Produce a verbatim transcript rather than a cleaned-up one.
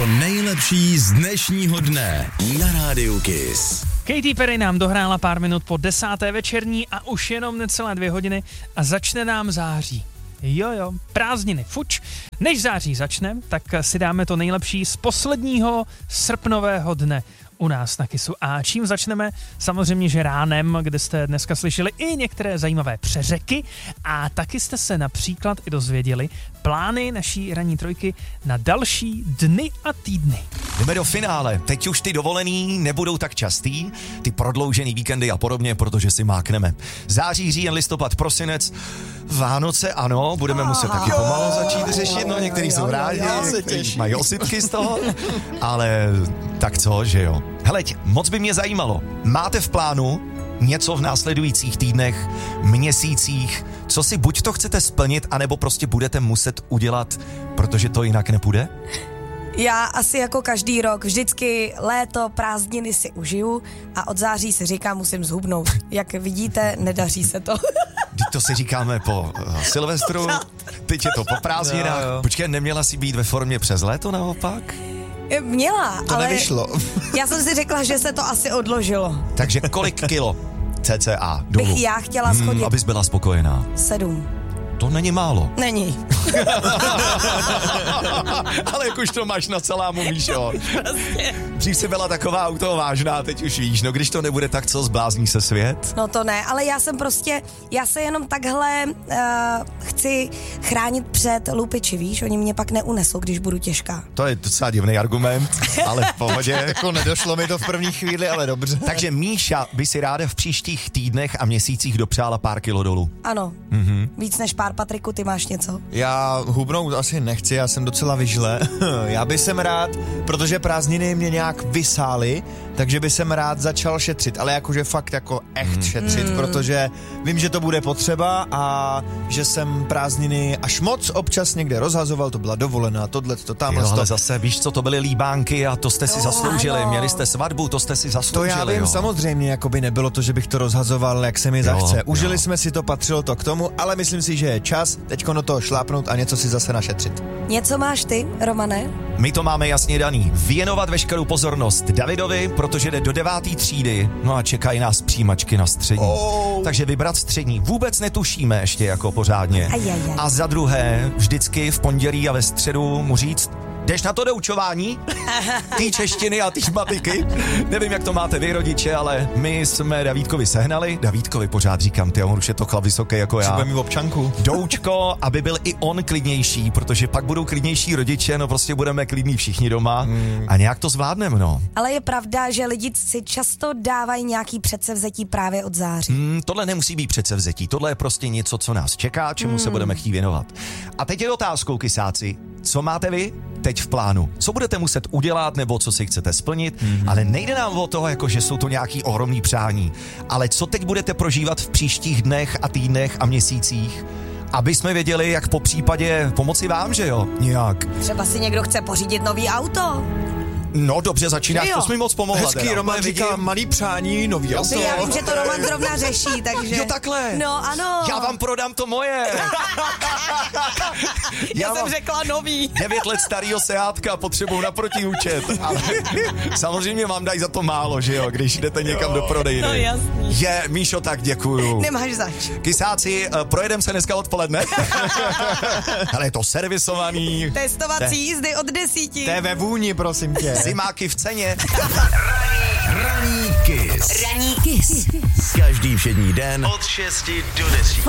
To nejlepší z dnešního dne na Rádiu Kiss. Katy Perry nám dohrála pár minut po desáté večerní a už jenom necelé dvě hodiny a začne nám září. Jo, jo, prázdniny, fuč. Než září začne, tak si dáme to nejlepší z posledního srpnového dne u nás na Kissu. A čím začneme? Samozřejmě, že ránem, kde jste dneska slyšeli i některé zajímavé přeřeky a taky jste se například i dozvěděli plány naší ranní trojky na další dny a týdny. Jdeme do finále. Teď už ty dovolený nebudou tak častý, ty prodloužený víkendy a podobně, protože si mákneme. Září, říjen, listopad, prosinec, Vánoce, ano, budeme muset taky pomalu začít řešit, no některý jsou rádi, některý mají osypky z toho, ale tak co, že jo. Heleď, moc by mě zajímalo, máte v plánu něco v následujících týdnech, měsících, co si buď to chcete splnit, anebo prostě budete muset udělat, protože to jinak nepůjde? Já asi jako každý rok vždycky léto, prázdniny si užiju a od září si říkám, musím zhubnout. Jak vidíte, nedaří se to. Teď to si říkáme po uh, Silvestru, teď je to po prázdninách. Jo, jo. Počkej, neměla si být ve formě přes léto naopak? Měla, to ale nevyšlo. Já jsem si řekla, že se to asi odložilo. Takže kolik kilo cca dolů? Bych já chtěla schodit. Hmm, abys byla spokojená. Sedm. To není málo. Není. Ale jak už to máš na celámu, víš, jo. Dřív jsi byla taková u toho vážná, teď už víš, no když to nebude tak, co, zblázní se svět? No to ne, ale já jsem prostě, já se jenom takhle uh, chci chránit před lupiči, víš, oni mě pak neunesou, když budu těžká. To je docela divný argument, ale v pohodě. Jako nedošlo mi to v první chvíli, ale dobře. Takže Míša by si ráda v příštích týdnech a měsících dopřála pár kilo dolů. Ano, mm-hmm. Víc než pár. Patriku, ty máš něco? Já hubnout asi nechci, já jsem docela vyžle. Já bych jsem rád, protože prázdniny mě nějak vysály, takže bych jsem rád začal šetřit, ale jakože fakt jako echt šetřit, mm. protože vím, že to bude potřeba a že jsem prázdniny až moc občas někde rozhazoval, to byla dovolená, tohle, to tamhle. Jo, ale zase víš co, to byly líbánky a to jste si jo, zasloužili, ano. Měli jste svatbu, to jste si zasloužili. To já vím, jo. Samozřejmě, jako by nebylo to, že bych to rozhazoval, jak se mi zachce. Užili jo. jsme si to, patřilo to k tomu, ale myslím si, že je čas teďko na to šlápnout a něco si zase našetřit. Něco máš ty, Romane? My to máme jasně daný. Věnovat veškerou pozornost Davidovi, protože jde do devátý třídy, no a čekají nás přijímačky na střední. Oh. Takže vybrat střední vůbec netušíme ještě jako pořádně. Aj, aj, aj. A za druhé, vždycky v pondělí a ve středu mu říct, jdeš na to doučování? Ty češtiny a ty matiky. Nevím, jak to máte vy, rodiče, ale my jsme Davídkovi sehnali. Davídkovi pořád říkám, ty, on už je to chlap vysoký jako já. Třeba mi v občanku. Doučko, aby byl i on klidnější, protože pak budou klidnější rodiče, no prostě budeme klidní všichni doma hmm. a nějak to zvládneme, no. Ale je pravda, že lidi si často dávají nějaký předsevzetí právě od září. Hmm, tohle nemusí být předsevzetí, tohle je prostě něco, co nás čeká, čemu hmm. se budeme chtít věnovat. A teď je otázkou, kysáci, co máte vy teď v plánu? Co budete muset udělat, nebo co si chcete splnit? Mm-hmm. Ale nejde nám o toho, jako že jsou to nějaký ohromný přání. Ale co teď budete prožívat v příštích dnech a týdnech a měsících? Aby jsme věděli, jak po případě pomoci vám, že jo? Nějak. Třeba si někdo chce pořídit nový auto. No dobře, začínáš, to jsi mi moc pomohla. Hezký, Roman říká malý přání, nový auto. Já vím, že to Roman zrovna řeší, takže... Jo, takhle. No, ano. Já vám prodám to moje. Já, Já jsem řekla nový. Devět let starýho Seátka, potřebuju na protiúčet. Ale samozřejmě vám dají za to málo, že jo, když jdete někam do prodejny. No jasný. Je, Míšo, tak děkuju. Nemáš zač. Kysáci, projedem se dneska odpoledne. Ale je to servisovaný. Testovací jízdy od desíti. To je ve vůni, prosím tě. Zimáky v ceně. Ranní Kiss. Ranní Kiss. Každý všední den od šesti do deseti.